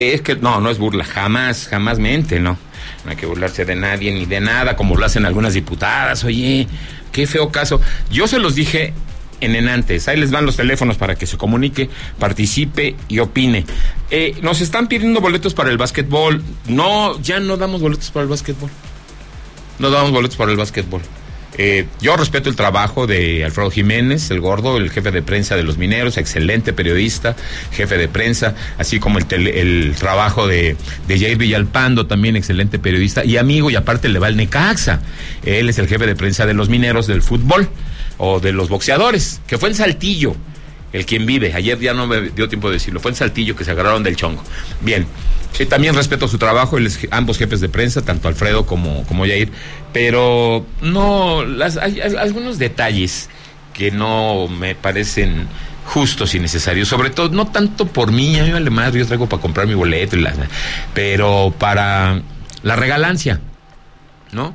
Es que no es burla, jamás mente, no. No hay que burlarse de nadie ni de nada, como lo hacen algunas diputadas. Oye, qué feo caso. Yo se los dije en enantes, ahí les van los teléfonos para que se comunique, participe y opine. Nos están pidiendo boletos para el básquetbol. No, ya no damos boletos para el básquetbol. No damos boletos para el básquetbol. Yo respeto el trabajo de Alfredo Jiménez, el gordo, el jefe de prensa de los Mineros, excelente periodista, jefe de prensa, así como el trabajo de Jair Villalpando, también excelente periodista y amigo, y aparte le va al Necaxa. Él es el jefe de prensa de los Mineros del fútbol, o de los boxeadores, que fue en Saltillo, el quien vive. Ayer ya no me dio tiempo de decirlo, fue en Saltillo que se agarraron del chongo. Bien. También respeto su trabajo, ambos jefes de prensa, tanto Alfredo como Jair, pero no, hay algunos detalles que no me parecen justos y necesarios, sobre todo, no tanto por mí, a mí vale más, yo traigo para comprar mi boleto, pero para la regalancia, ¿no?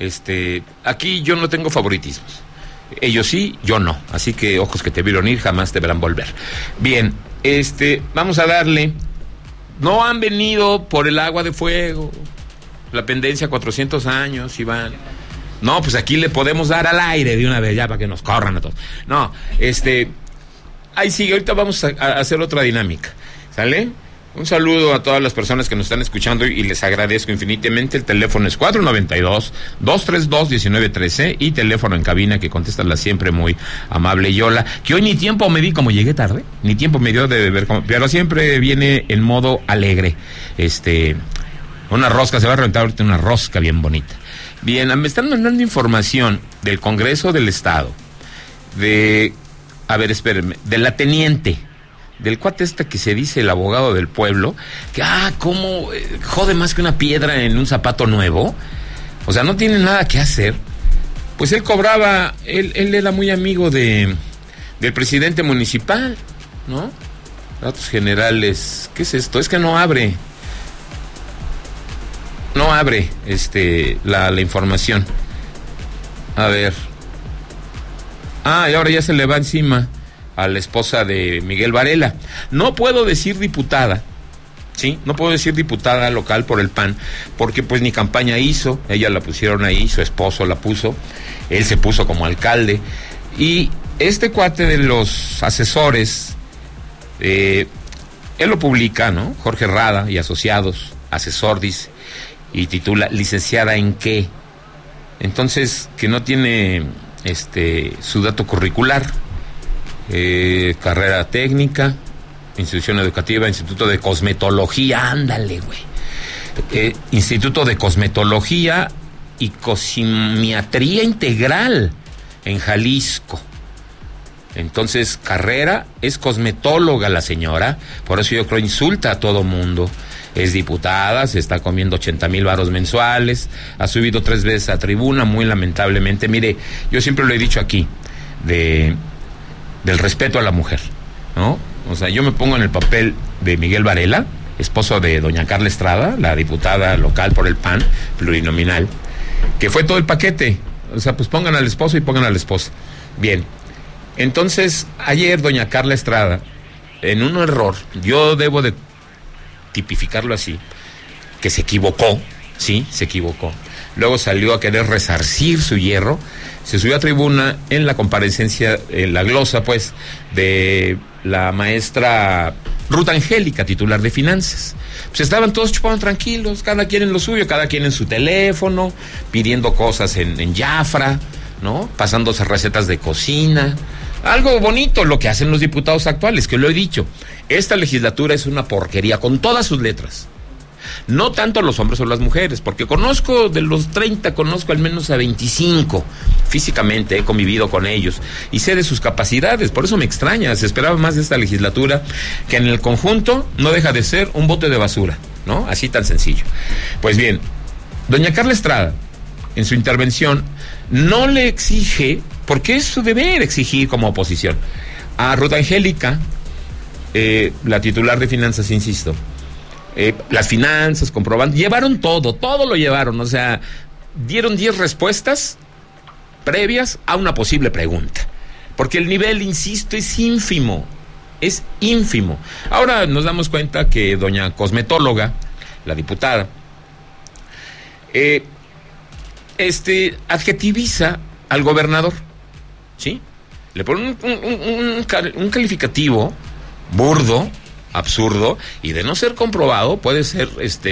Aquí yo no tengo favoritismos, ellos sí, yo no, así que ojos que te vieron ir, jamás te verán volver. Bien, vamos a darle. No han venido por el agua de fuego, la pendencia 400 años, Iván. No, pues aquí le podemos dar al aire de una vez, ya para que nos corran a todos. No, ahí sigue, ahorita vamos a hacer otra dinámica, ¿sale? Un saludo a todas las personas que nos están escuchando y les agradezco infinitamente. El teléfono es 492-232-1913 y teléfono en cabina que contesta la siempre muy amable Yola, que hoy ni tiempo me di, como llegué tarde, ni tiempo me dio de ver, pero siempre viene en modo alegre. Una rosca, se va a reventar ahorita una rosca bien bonita. Bien, me están mandando información del Congreso del Estado, de la teniente, del cuate que se dice el abogado del pueblo, que, cómo jode más que una piedra en un zapato nuevo, o sea, no tiene nada que hacer. Pues él cobraba, él era muy amigo del presidente municipal, ¿no? Datos generales, ¿qué es esto? Es que no abre la información. A ver. Y ahora ya se le va encima a la esposa de Miguel Varela. No puedo decir diputada, ¿sí? No puedo decir diputada local por el PAN, porque pues ni campaña hizo, ella la pusieron ahí, su esposo la puso, él se puso como alcalde, y este cuate de los asesores, él lo publica, ¿no? Jorge Rada y Asociados, asesor, dice, y titula, ¿licenciada en qué? Entonces, que no tiene su dato curricular. Carrera técnica, institución educativa, Instituto de Cosmetología, ándale, güey. Instituto de Cosmetología y Cosimiatría Integral en Jalisco. Entonces, carrera, es cosmetóloga la señora, por eso yo creo insulta a todo mundo. Es diputada, se está comiendo 80,000 varos mensuales, ha subido 3 veces a tribuna, muy lamentablemente. Mire, yo siempre lo he dicho aquí, del respeto a la mujer, ¿no? O sea, yo me pongo en el papel de Miguel Varela, esposo de doña Carla Estrada, la diputada local por el PAN, plurinominal, que fue todo el paquete. O sea, pues pongan al esposo y pongan a la esposa. Bien, entonces, ayer doña Carla Estrada, en un error, yo debo de tipificarlo así, que se equivocó, sí, se equivocó. Luego salió a querer resarcir su hierro, se subió a tribuna en la comparecencia, en la glosa, pues, de la maestra Ruth Angélica, titular de Finanzas. Pues estaban todos chupando tranquilos, cada quien en lo suyo, cada quien en su teléfono, pidiendo cosas en Jafra, ¿no? Pasándose recetas de cocina. Algo bonito lo que hacen los diputados actuales, que lo he dicho. Esta legislatura es una porquería, con todas sus letras. No tanto los hombres o las mujeres, porque conozco de los 30, conozco al menos a 25 físicamente, he convivido con ellos y sé de sus capacidades, por eso me extraña, se esperaba más de esta legislatura, que en el conjunto no deja de ser un bote de basura, ¿no? Así tan sencillo. Pues bien, doña Carla Estrada, en su intervención, no le exige, porque es su deber exigir como oposición, a Ruth Angélica, la titular de Finanzas, insisto, las finanzas, comprobando, llevaron todo lo llevaron, o sea, dieron 10 respuestas previas a una posible pregunta, porque el nivel, insisto, es ínfimo, es ínfimo. Ahora nos damos cuenta que doña Cosmetóloga, la diputada, adjetiviza al gobernador, ¿sí? Le pone un calificativo burdo, absurdo, y de no ser comprobado puede ser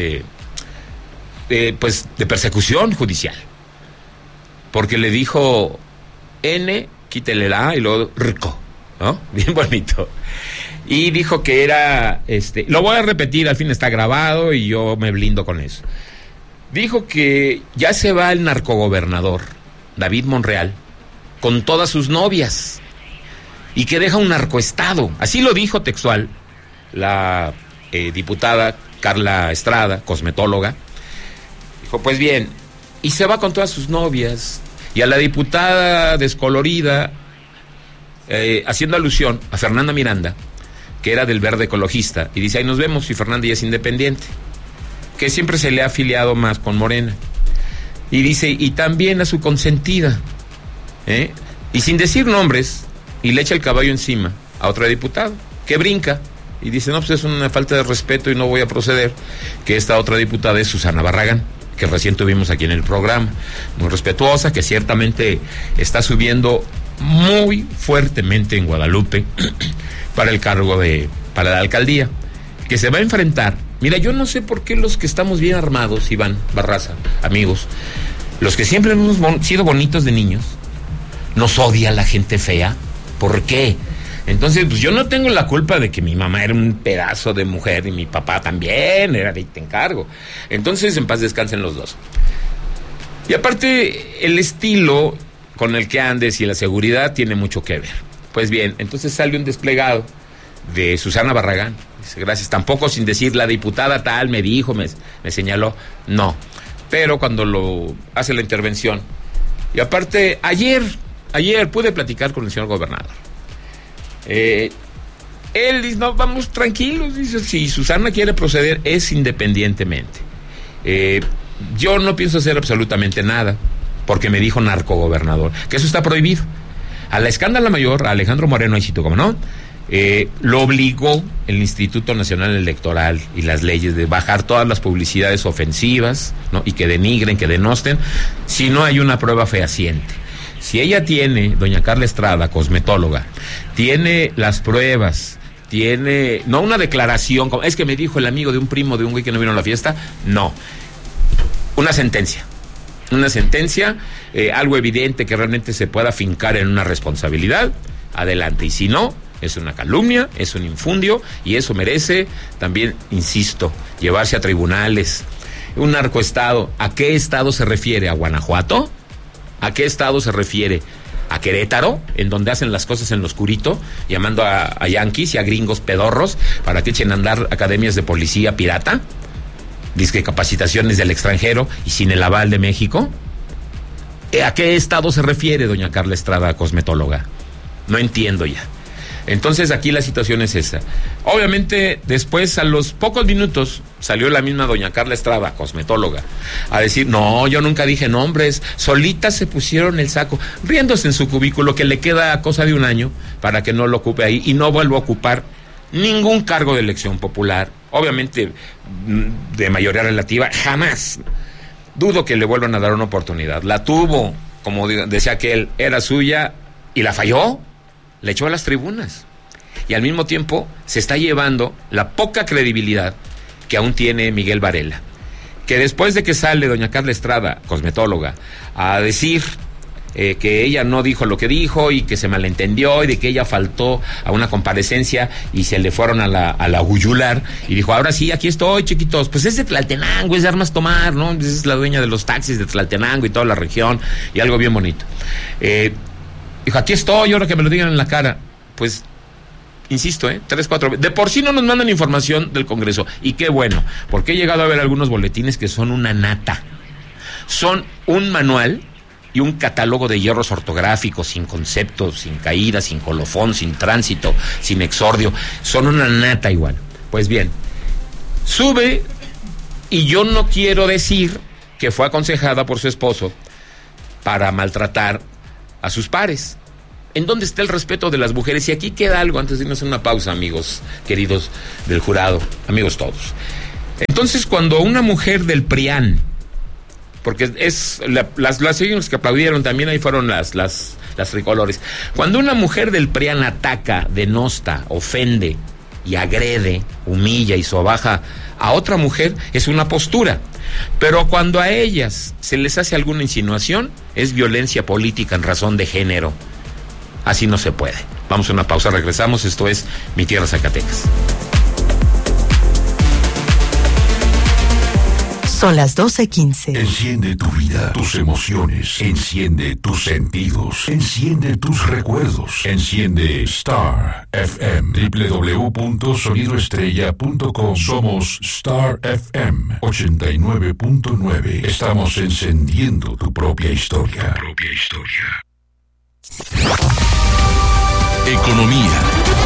pues de persecución judicial, porque le dijo N, quítele la A y luego rico, ¿no? Bien bonito. Y dijo que era, lo voy a repetir, al fin está grabado y yo me blindo con eso. Dijo que ya se va el narcogobernador David Monreal con todas sus novias y que deja un narcoestado. Así lo dijo textual la diputada Carla Estrada, cosmetóloga. Dijo, pues bien, y se va con todas sus novias. Y a la diputada descolorida, haciendo alusión a Fernanda Miranda, que era del Verde Ecologista, y dice, ahí nos vemos, y Fernanda ya es independiente, que siempre se le ha afiliado más con Morena. Y dice, y también a su consentida, y sin decir nombres, y le echa el caballo encima a otra diputada, que brinca, y dice, no, pues es una falta de respeto y no voy a proceder, que esta otra diputada es Susana Barragán, que recién tuvimos aquí en el programa, muy respetuosa, que ciertamente está subiendo muy fuertemente en Guadalupe para el cargo para la alcaldía, que se va a enfrentar. Mira, yo no sé por qué los que estamos bien armados, Iván Barraza, amigos, los que siempre hemos sido bonitos de niños, nos odia la gente fea. ¿Por qué? Entonces, pues yo no tengo la culpa de que mi mamá era un pedazo de mujer y mi papá también era de te encargo. Entonces, en paz descansen los dos. Y aparte, el estilo con el que andes y la seguridad tiene mucho que ver. Pues bien, entonces sale un desplegado de Susana Barragán. Dice, gracias, tampoco sin decir la diputada tal me dijo, me señaló. No, pero cuando lo hace la intervención. Y aparte, ayer pude platicar con el señor gobernador. Él dice, no, vamos tranquilos, dice, si Susana quiere proceder es independientemente. Yo no pienso hacer absolutamente nada, porque me dijo narcogobernador, que eso está prohibido. A la escándala mayor, a Alejandro Moreno, ahí cito, ¿cómo no? Lo obligó el Instituto Nacional Electoral y las leyes de bajar todas las publicidades ofensivas, ¿no? Y que denigren, que denosten, si no hay una prueba fehaciente. Si ella tiene, doña Carla Estrada, cosmetóloga, tiene las pruebas, tiene, no una declaración, es que me dijo el amigo de un primo de un güey que no vino a la fiesta, no, una sentencia, algo evidente que realmente se pueda fincar en una responsabilidad, adelante, y si no, es una calumnia, es un infundio, y eso merece también, insisto, llevarse a tribunales. Un narcoestado, ¿a qué estado se refiere? ¿A Guanajuato? ¿A qué estado se refiere? ¿A Querétaro, en donde hacen las cosas en lo oscurito, llamando a yanquis y a gringos pedorros para que echen a andar academias de policía pirata? Dizque capacitaciones del extranjero y sin el aval de México. ¿A qué estado se refiere, doña Carla Estrada, cosmetóloga? No entiendo ya. Entonces aquí la situación es esa. Obviamente después, a los pocos minutos, salió la misma doña Carla Estrada, cosmetóloga, a decir, no, yo nunca dije nombres, solitas se pusieron el saco, riéndose en su cubículo, que le queda cosa de un año para que no lo ocupe ahí y no vuelva a ocupar ningún cargo de elección popular, obviamente de mayoría relativa, jamás. Dudo que le vuelvan a dar una oportunidad. La tuvo, como decía aquel, era suya y la falló. Le echó a las tribunas y al mismo tiempo se está llevando la poca credibilidad que aún tiene Miguel Varela, que después de que sale doña Carla Estrada, cosmetóloga, a decir que ella no dijo lo que dijo y que se malentendió y de que ella faltó a una comparecencia y se le fueron a la yugular y dijo, ahora sí, aquí estoy, chiquitos, pues es de Tlaltenango, es de Armas Tomar, ¿no? Es la dueña de los taxis de Tlaltenango y toda la región y algo bien bonito. Dijo, aquí estoy, ahora que me lo digan en la cara. Pues, insisto, 3, 4 veces. De por sí no nos mandan información del Congreso. Y qué bueno, porque he llegado a ver algunos boletines que son una nata. Son un manual y un catálogo de hierros ortográficos, sin conceptos, sin caída, sin colofón, sin tránsito, sin exordio. Son una nata igual. Pues bien, sube, y yo no quiero decir que fue aconsejada por su esposo para maltratar a sus pares. ¿En dónde está el respeto de las mujeres? Y aquí queda algo antes de irnos a una pausa, amigos queridos del jurado, amigos todos. Entonces, cuando una mujer del PRIAN, porque es las señoras que aplaudieron también, ahí fueron las tricolores. Cuando una mujer del PRIAN ataca, denosta, ofende y agrede, humilla y sobaja a otra mujer, es una postura. Pero cuando a ellas se les hace alguna insinuación, es violencia política en razón de género. Así no se puede. Vamos a una pausa, regresamos. Esto es Mi Tierra, Zacatecas. Son las 12:15. Enciende tu vida, tus emociones, enciende tus sentidos, enciende tus recuerdos, enciende Star FM, www.sonidoestrella.com. Somos Star FM 89.9. Estamos encendiendo tu propia historia. Economía.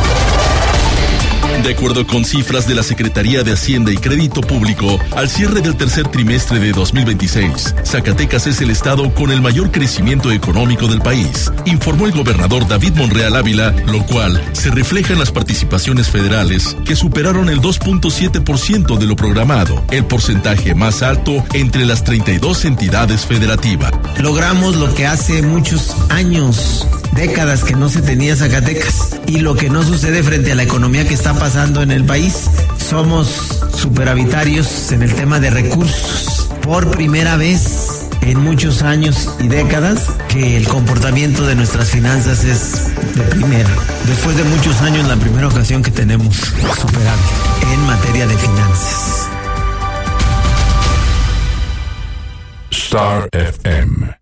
De acuerdo con cifras de la Secretaría de Hacienda y Crédito Público, al cierre del tercer trimestre de 2026, Zacatecas es el estado con el mayor crecimiento económico del país, informó el gobernador David Monreal Ávila, lo cual se refleja en las participaciones federales que superaron el 2.7% de lo programado, el porcentaje más alto entre las 32 entidades federativas. Logramos lo que hace muchos años, décadas que no se tenía Zacatecas, y lo que no sucede frente a la economía que está pasando en el país. Somos superavitarios en el tema de recursos. Por primera vez en muchos años y décadas que el comportamiento de nuestras finanzas es de primera. Después de muchos años, la primera ocasión que tenemos superávit en materia de finanzas. Star FM.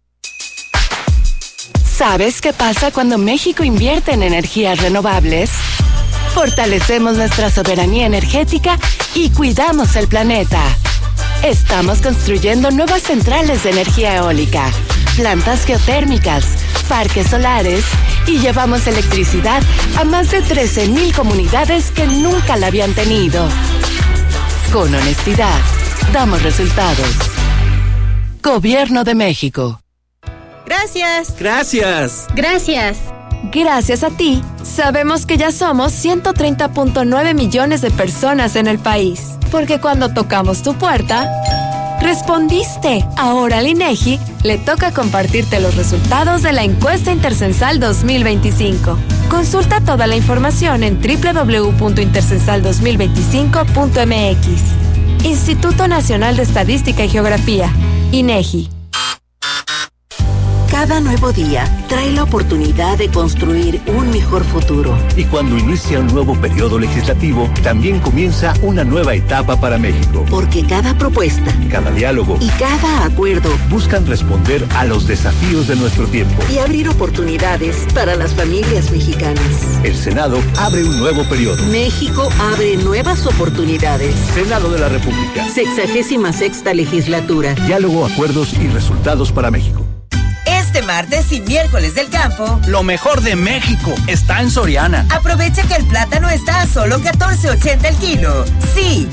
¿Sabes qué pasa cuando México invierte en energías renovables? Fortalecemos nuestra soberanía energética y cuidamos el planeta. Estamos construyendo nuevas centrales de energía eólica, plantas geotérmicas, parques solares y llevamos electricidad a más de 13,000 comunidades que nunca la habían tenido. Con honestidad, damos resultados. Gobierno de México. Gracias. Gracias. Gracias. Gracias a ti, sabemos que ya somos 130.9 millones de personas en el país. Porque cuando tocamos tu puerta, respondiste. Ahora al INEGI le toca compartirte los resultados de la encuesta intercensal 2025. Consulta toda la información en www.intercensal2025.mx. Instituto Nacional de Estadística y Geografía, INEGI. Cada nuevo día trae la oportunidad de construir un mejor futuro. Y cuando inicia un nuevo periodo legislativo, también comienza una nueva etapa para México. Porque cada propuesta, cada diálogo y cada acuerdo buscan responder a los desafíos de nuestro tiempo y abrir oportunidades para las familias mexicanas. El Senado abre un nuevo periodo. México abre nuevas oportunidades. Senado de la República. 66ª legislatura. Diálogo, acuerdos y resultados para México. Este martes y miércoles del campo, lo mejor de México está en Soriana. Aprovecha que el plátano está a solo $14.80 el kilo. Sí,